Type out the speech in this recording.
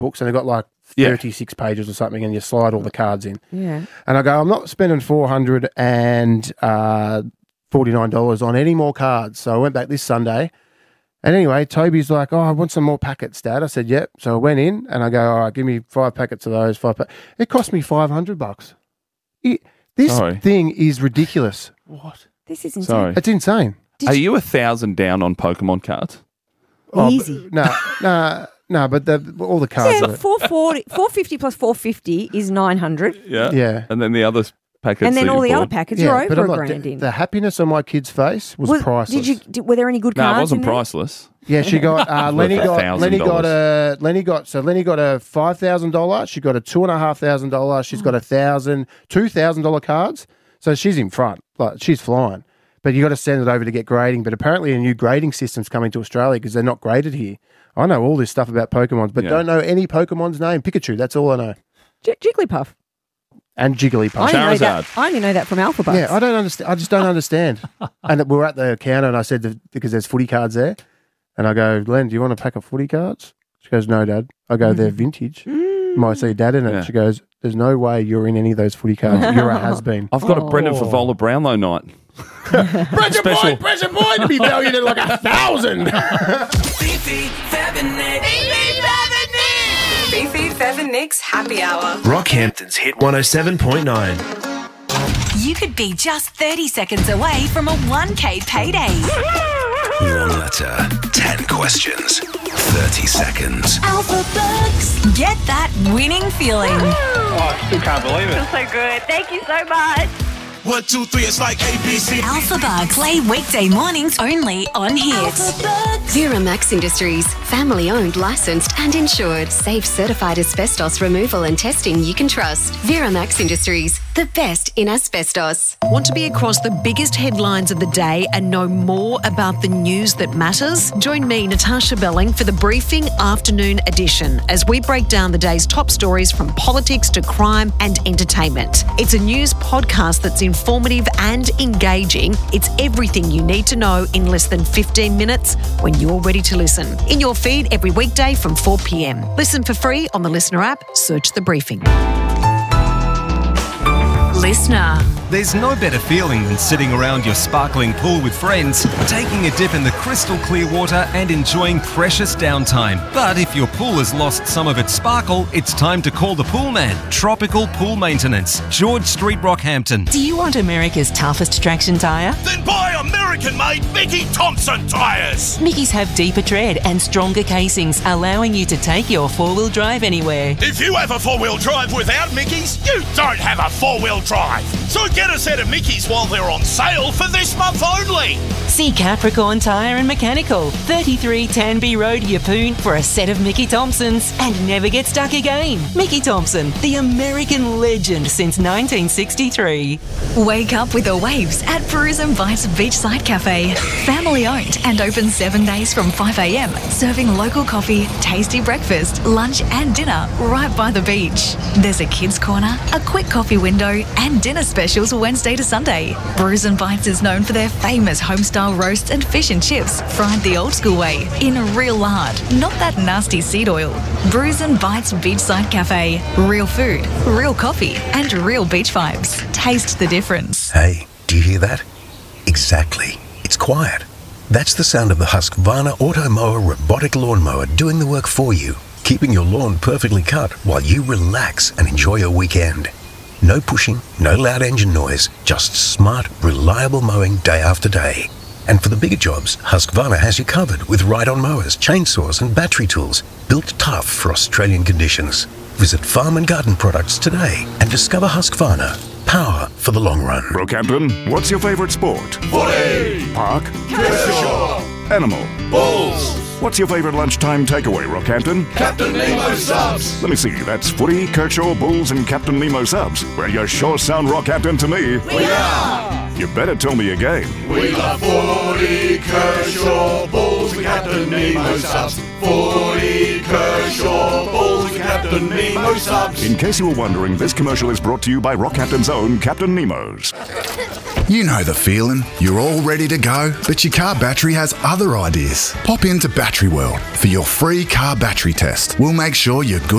books, and they've got like 36 pages or something, and you slide all the cards in. Yeah. And I go, I'm not spending $449 on any more cards. So I went back this Sunday. And anyway, Toby's like, I want some more packets, Dad. I said, yep. So I went in and I go, all right, give me 5 packets of those. It cost me $500. This thing is ridiculous. What? This is insane. Sorry. It's insane. Are you 1,000 down on Pokemon cards? Easy. No, but all the cards. Yeah, 450 plus 450 is 900. Yeah. And then the other packets. And then all the other packets, you're over $1,000 in. The happiness on my kid's face was priceless. Were there any good cards? No, it wasn't in there? priceless. Yeah, she got Lenny got a $5,000. She got a $2,500. She's got $2,000 cards. So she's in front, like she's flying. But you got to send it over to get grading. But apparently a new grading system's coming to Australia because they're not graded here. I know all this stuff about Pokemons, but don't know any Pokemon's name. Pikachu, that's all I know. Jigglypuff. And Jigglypuff. I only know that from Alphabet. Yeah, I don't understand. I just don't understand. And we were at the counter and I said, because there's footy cards there. And I go, Len, do you want a pack of footy cards? She goes, no, Dad. I go, they're vintage. Might see Dad in it. Yeah. She goes, there's no way you're in any of those footy cards. You're a has-been. I've got a Brendan Favola Brownlow night. Pressure boy to be valued at like 1,000. Fifi, Fab and Nick. Fifi, Fab and Nick's Happy Hour. Rockhampton's Hit 107.9. You could be just 30 seconds away from a 1K payday. 1 letter, 10 questions, 30 seconds. Alphabucks. Get that winning feeling. I still can't believe it. Feels so good. Thank you so much. 1, 2, 3, it's like ABC. Alphabucks. Play weekday mornings only on Hit. Viramax Industries. Family owned, licensed and insured. Safe certified asbestos removal and testing you can trust. Viramax Industries. The best in asbestos. Want to be across the biggest headlines of the day and know more about the news that matters? Join me, Natasha Belling, for the Briefing Afternoon Edition as we break down the day's top stories from politics to crime and entertainment. It's a news podcast that's informative and engaging. It's everything you need to know in less than 15 minutes when you're ready to listen. In your feed every weekday from 4 p.m. Listen for free on the Listener app. Search The Briefing. Listener. There's no better feeling than sitting around your sparkling pool with friends, taking a dip in the crystal clear water and enjoying precious downtime. But if your pool has lost some of its sparkle, it's time to call the pool man. Tropical Pool Maintenance, George Street, Rockhampton. Do you want America's toughest traction tyre? Then buy American-made Mickey Thompson tyres. Mickeys have deeper tread and stronger casings, allowing you to take your four-wheel drive anywhere. If you have a four-wheel drive without Mickey's, you don't have a four-wheel drive. So get a set of Mickey's while they're on sale for this month only. See Capricorn Tyre and Mechanical, 33 Tanby Road, Yeppoon, for a set of Mickey Thompsons and never get stuck again. Mickey Thompson, the American legend since 1963. Wake up with the waves at Bruisin Bites Beachside Cafe. Family owned and open 7 days from 5 a.m. Serving local coffee, tasty breakfast, lunch and dinner right by the beach. There's a kids corner, a quick coffee window and dinner specials Wednesday to Sunday. Bruisin Bites is known for their famous home-style roasts and fish and chips fried the old school way in real lard, not that nasty seed oil. Bruisin Bites Beachside Cafe. Real food, real coffee and real beach vibes. Taste the difference. Hey, do you hear that? Exactly. It's quiet. That's the sound of the Husqvarna Automower robotic lawnmower doing the work for you, keeping your lawn perfectly cut while you relax and enjoy your weekend. No pushing, no loud engine noise, just smart, reliable mowing day after day. And for the bigger jobs, Husqvarna has you covered with ride-on mowers, chainsaws and battery tools built tough for Australian conditions. Visit Farm and Garden Products today and discover Husqvarna. Power for the long run. Rockhampton, what's your favourite sport? Footy. Park? Kershaw. Animal? Bulls. What's your favourite lunchtime takeaway, Rockhampton? Captain Nemo subs. Let me see, that's footy, Kershaw, Bulls and Captain Nemo subs. Well, you sure sound Rockhampton to me. We are. You better tell me again. We love footy, Kershaw, Bulls and Captain Nemo subs. Footy, Kershaw, Bulls and Captain Nemo subs. In case you were wondering, this commercial is brought to you by Rockhampton's own Captain Nemo's. You know the feeling. You're all ready to go, but your car battery has other ideas. Pop into Battery World for your free car battery test. We'll make sure you're good